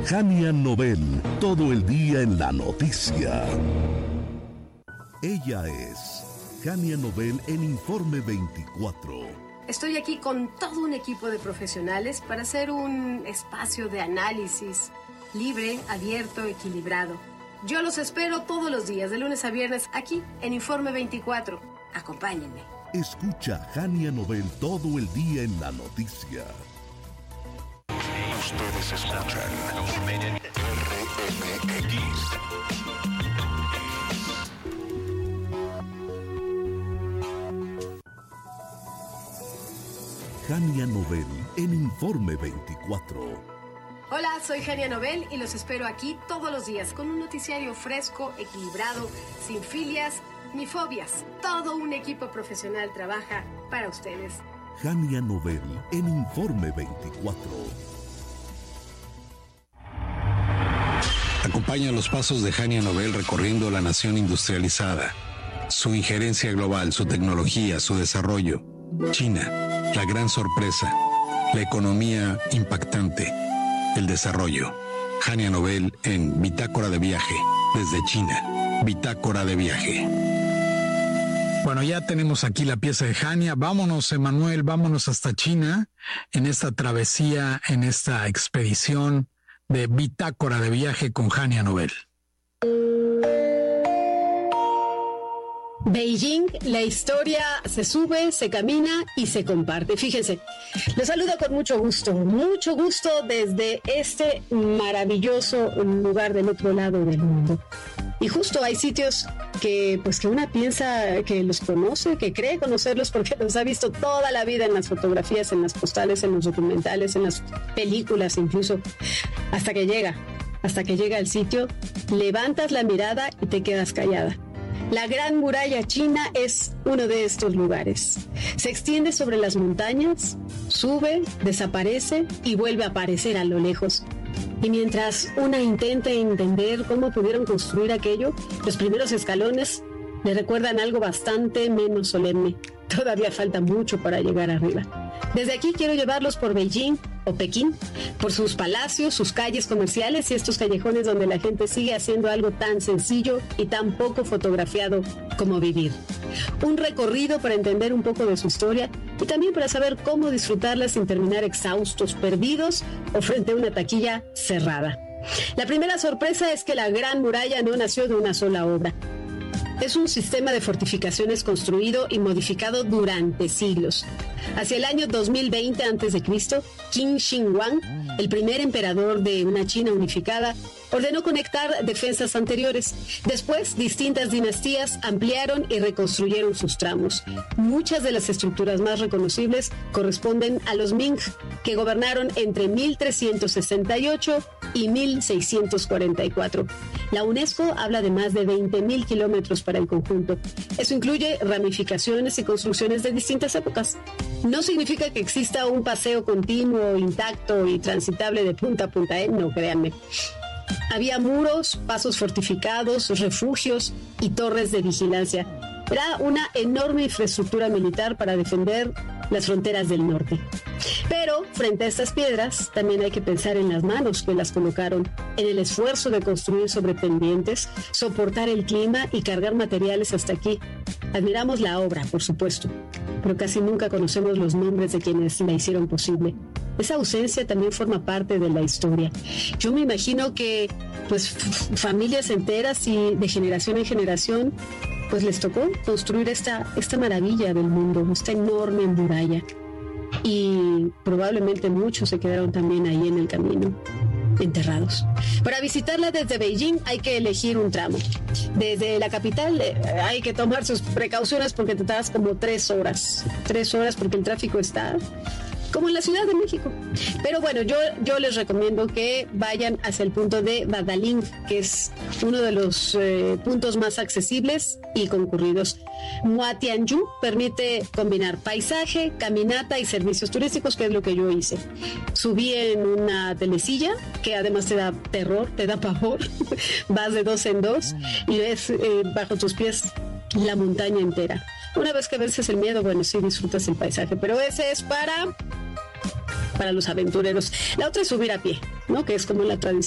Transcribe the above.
Jania Nobel, todo el día en la noticia. Ella es Jania Nobel en Informe 24. Estoy aquí con todo un equipo de profesionales para hacer un espacio de análisis libre, abierto, equilibrado. Yo los espero todos los días, de lunes a viernes, aquí en Informe 24. Acompáñenme. Escucha Jania Nobel todo el día en la noticia. Ustedes escuchan RMX. Jania Nobel en Informe 24. Hola, soy Jania Nobel y los espero aquí todos los días con un noticiario fresco, equilibrado, sin filias ni fobias. Todo un equipo profesional trabaja para ustedes. Jania Nobel en Informe 24. Acompaña los pasos de Jania Nobel recorriendo la nación industrializada, su injerencia global, su tecnología, su desarrollo. China, la gran sorpresa, la economía impactante, el desarrollo. Jania Nobel en Bitácora de Viaje, desde China. Bitácora de Viaje. Bueno, ya tenemos aquí la pieza de Jania. Vámonos, Emanuel, vámonos hasta China en esta travesía, en esta expedición de Bitácora de Viaje con Jania Nobel. Beijing, la historia se sube, se camina y se comparte. Fíjense, los saludo con mucho gusto desde este maravilloso lugar del otro lado del mundo. Y justo hay sitios que una piensa que los conoce, que cree conocerlos porque los ha visto toda la vida en las fotografías, en las postales, en los documentales, en las películas incluso, hasta que llega al sitio, levantas la mirada y te quedas callada. La Gran Muralla China es uno de estos lugares. Se extiende sobre las montañas, sube, desaparece y vuelve a aparecer a lo lejos. Y mientras una intenta entender cómo pudieron construir aquello, los primeros escalones le recuerdan algo bastante menos solemne. Todavía falta mucho para llegar arriba. Desde aquí quiero llevarlos por Beijing o Pekín, por sus palacios, sus calles comerciales y estos callejones donde la gente sigue haciendo algo tan sencillo y tan poco fotografiado como vivir. Un recorrido para entender un poco de su historia y también para saber cómo disfrutarla sin terminar exhaustos, perdidos o frente a una taquilla cerrada. La primera sorpresa es que la Gran Muralla no nació de una sola obra. Es un sistema de fortificaciones construido y modificado durante siglos. Hacia el año 2020 a.C., Qin Shi Huang, el primer emperador de una China unificada, ordenó conectar defensas anteriores. Después, distintas dinastías ampliaron y reconstruyeron sus tramos. Muchas de las estructuras más reconocibles corresponden a los Ming, que gobernaron entre 1368 y 1644. La UNESCO habla de más de 20.000 kilómetros para el conjunto. Eso incluye ramificaciones y construcciones de distintas épocas. No significa que exista un paseo continuo, intacto y transitable de punta a punta, no créanme. Había muros, pasos fortificados, refugios y torres de vigilancia. Era una enorme infraestructura militar para defender las fronteras del norte. Pero frente a estas piedras también hay que pensar en las manos que las colocaron, en el esfuerzo de construir sobre pendientes, soportar el clima y cargar materiales hasta aquí. Admiramos la obra, por supuesto, pero casi nunca conocemos los nombres de quienes la hicieron posible. Esa ausencia también forma parte de la historia. Yo me imagino que familias enteras y de generación en generación les tocó construir esta maravilla del mundo, esta enorme muralla. Y probablemente muchos se quedaron también ahí en el camino, enterrados. Para visitarla desde Beijing hay que elegir un tramo. Desde la capital hay que tomar sus precauciones porque te tardas como 3 horas. 3 horas porque el tráfico está como en la Ciudad de México. Pero bueno, yo les recomiendo que vayan hacia el punto de Badaling, que es uno de los puntos más accesibles y concurridos. Muatianyu permite combinar paisaje, caminata y servicios turísticos, que es lo que yo hice. Subí en una telecilla, que además te da terror, te da pavor. Vas de 2 en 2 y ves bajo tus pies la montaña entera. Una vez que vences el miedo, sí disfrutas el paisaje, pero ese es para los aventureros. La otra es subir a pie, ¿no? Que es como la tradición